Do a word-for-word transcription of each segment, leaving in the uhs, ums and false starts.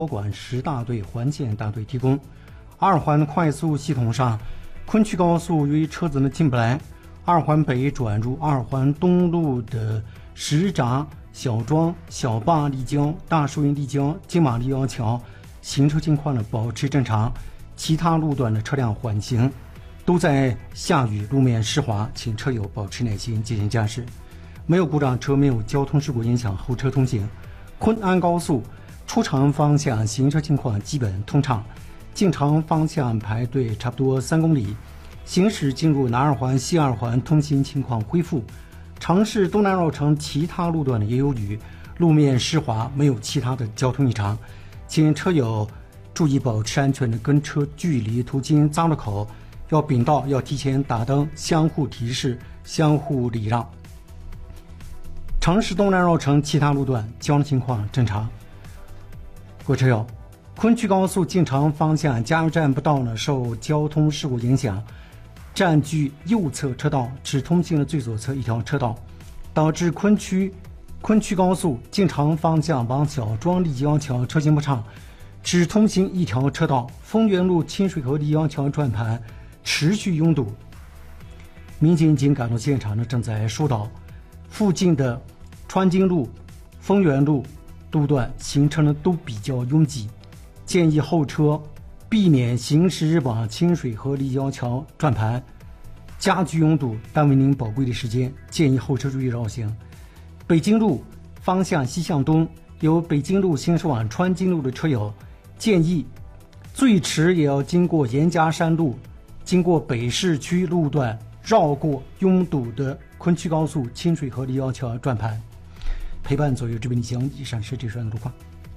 管十大队环线大队提供。二环快速系统上，昆曲高速由于车子们进不来，二环北转入二环东路的石闸、小庄、小坝立交、大树林立交、金马立交桥行车情况呢保持正常，其他路段的车辆缓行。都在下雨路面湿滑，请车友保持耐心进行驾驶。没有故障车，没有交通事故影响后车通行。昆安高速出城方向行车情况基本通畅，进城方向排队差不多三公里。行驶进入南二环、西二环通行情况恢复。城市东南绕城其他路段也有雨，路面湿滑，没有其他的交通异常，请车友注意保持安全的跟车距离，途经匝路口要并道，要提前打灯，相互提示，相互礼让。城市东南绕城其他路段交通情况正常。各位车友，昆曲高速进城方向加油站不到呢，受交通事故影响，占据右侧车道，只通行了最左侧一条车道，导致昆曲昆曲高速进城方向往小庄立交桥车行不畅，只通行一条车道，丰源路清水河立交桥转盘持续拥堵。民警已经赶到现场呢，正在疏导。附近的川津路、丰源路路段行车呢都比较拥挤，建议后车避免行驶往清水河立交桥转盘，加剧拥堵，耽误您宝贵的时间，建议后车注意绕行。北京路方向西向东，由北京路行驶往川津路的车友，建议最迟也要经过严家山路，经过北市区路段，绕过拥堵的昆曲高速清水河立交桥转盘。陪伴左右这边的行，以上是这段的路况。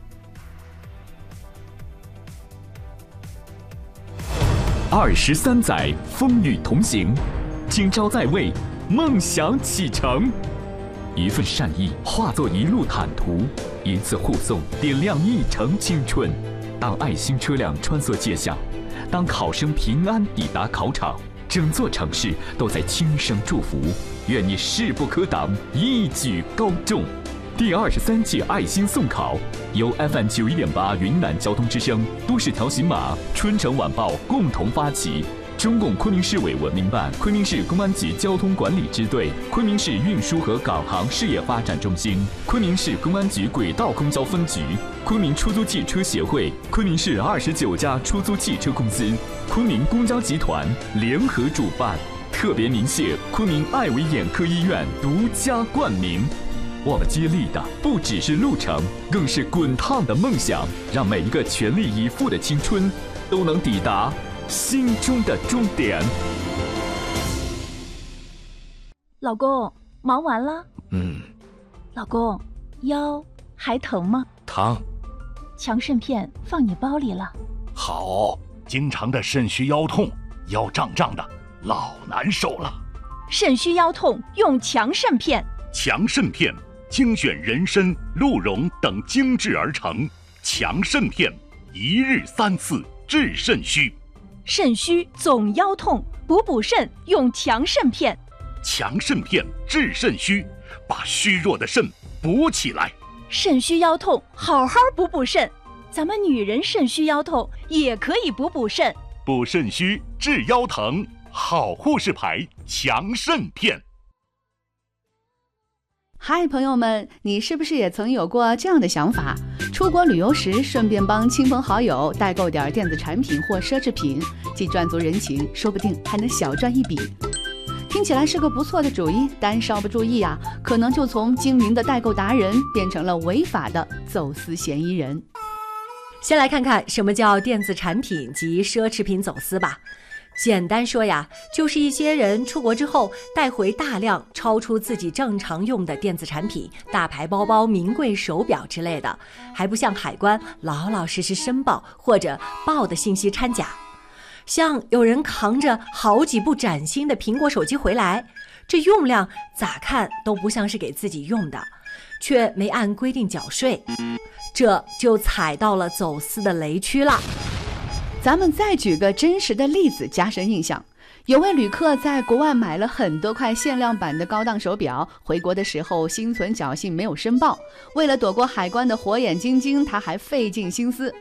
二十三载风雨同行，今朝在位，梦想启程。一份善意化作一路坦途，一次护送点亮一程青春。当爱心车辆穿梭街巷，当考生平安抵达考场，整座城市都在轻声祝福。愿你势不可挡，一举高中。第二十三届爱心送考由 F M 九一点八云南交通之声、都市条形码、春城晚报共同发起。中共昆明市委文明办、昆明市公安局交通管理支队、昆明市运输和港航事业发展中心、昆明市公安局轨道公交分局、昆明出租汽车协会、昆明市二十九家出租汽车公司、昆明公交集团联合主办，特别鸣谢昆明爱维眼科医院独家冠名。我们接力的不只是路程，更是滚烫的梦想，让每一个全力以赴的青春都能抵达心中的终点。 老公，忙完了？ 嗯。 老公，腰还疼吗？ 疼。 强肾片放你包里了。 好，经常的肾虚腰痛，腰胀胀的，老难受了。 肾虚腰痛用强肾片。 强肾片精选人参、鹿茸等精制而成，强肾片一日三次治肾虚。 肾虚总腰痛，补补肾用强肾片。 强肾片治肾虚，把虚弱的肾补起来。 肾虚腰痛，好好补补肾。咱们女人肾虚腰痛也可以补补肾。 补肾虚治腰疼，好护士牌强肾片。 嗨，朋友们，你是不是也曾有过这样的想法？出国旅游时，顺便帮亲朋好友代购点电子产品或奢侈品，既赚足人情，说不定还能小赚一笔。听起来是个不错的主意，但稍不注意啊，可能就从精明的代购达人变成了违法的走私嫌疑人。 先来看看什么叫电子产品及奢侈品走私吧。简单说呀，就是一些人出国之后带回大量超出自己正常用的电子产品，大牌包包、名贵手表之类的，还不向海关老老实实申报，或者报的信息掺假。像有人扛着好几部崭新的苹果手机回来，这用量咋看都不像是给自己用的，却没按规定缴税，这就踩到了走私的雷区了。 咱们再举个真实的例子加深印象。有位旅客在国外买了很多块限量版的高档手表，回国的时候心存侥幸没有申报，为了躲过海关的火眼金睛，他还费尽心思